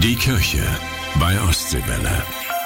Die Kirche bei Ostseewelle.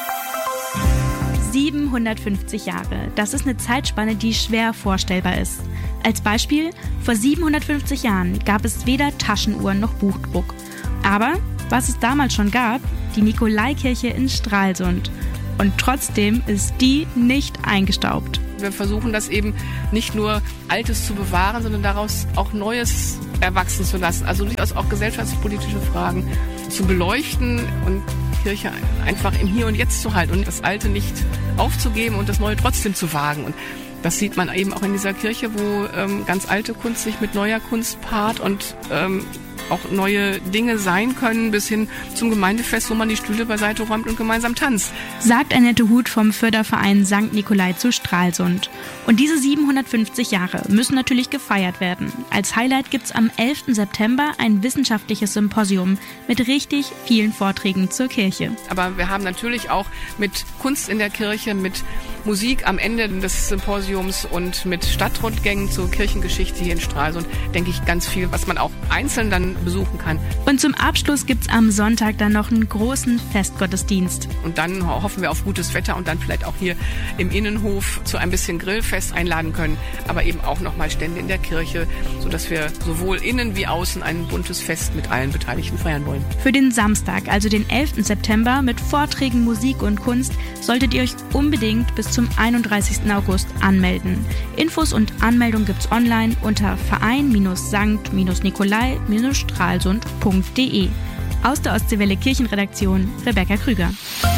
750 Jahre, das ist eine Zeitspanne, die schwer vorstellbar ist. Als Beispiel, vor 750 Jahren gab es weder Taschenuhren noch Buchdruck. Aber was es damals schon gab, die Nikolaikirche in Stralsund. Und trotzdem ist die nicht eingestaubt. Wir versuchen das eben nicht nur Altes zu bewahren, sondern daraus auch Neues erwachsen zu lassen. Also durchaus auch gesellschaftspolitische Fragen zu beleuchten und Kirche einfach im Hier und Jetzt zu halten und das Alte nicht aufzugeben und das Neue trotzdem zu wagen. Und das sieht man eben auch in dieser Kirche, wo ganz alte Kunst sich mit neuer Kunst paart und auch neue Dinge sein können, bis hin zum Gemeindefest, wo man die Stühle beiseite räumt und gemeinsam tanzt. Sagt Annette Huth vom Förderverein St. Nikolai zu Stralsund. Und diese 750 Jahre müssen natürlich gefeiert werden. Als Highlight gibt's am 11. September ein wissenschaftliches Symposium mit richtig vielen Vorträgen zur Kirche. Aber wir haben natürlich auch mit Kunst in der Kirche, mit Musik am Ende des Symposiums und mit Stadtrundgängen zur Kirchengeschichte hier in Stralsund, denke ich, ganz viel, was man auch einzeln dann besuchen kann. Und zum Abschluss gibt's am Sonntag dann noch einen großen Festgottesdienst. Und dann hoffen wir auf gutes Wetter und dann vielleicht auch hier im Innenhof zu ein bisschen Grillfest einladen können, aber eben auch nochmal Stände in der Kirche, sodass wir sowohl innen wie außen ein buntes Fest mit allen Beteiligten feiern wollen. Für den Samstag, also den 11. September, mit Vorträgen, Musik und Kunst, solltet ihr euch unbedingt bis zum 31. August anmelden. Infos und Anmeldung gibt's online unter verein-sankt-nikolai-stralsund.de. Aus der Ostseewelle Kirchenredaktion, Rebecca Krüger.